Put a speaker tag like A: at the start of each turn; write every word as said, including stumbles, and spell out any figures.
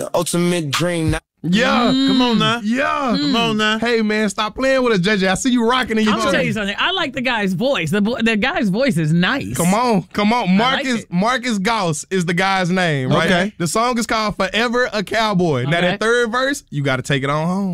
A: The ultimate dream.
B: Yeah.
C: Mm.
B: Come on now.
C: Yeah.
B: Come on now.
C: Hey, man, stop playing with us, J J. I see you rocking in your
D: I'm gonna
C: chair.
D: tell you something. I like the guy's voice. The bo- the guy's voice is nice.
C: Come on, come on. Marcus
D: like it.
C: Marcus Gauss is the guy's name, right?
B: Okay.
C: The song is called Forever a Cowboy. Now
D: Okay.
C: that third verse, you got to take it on home.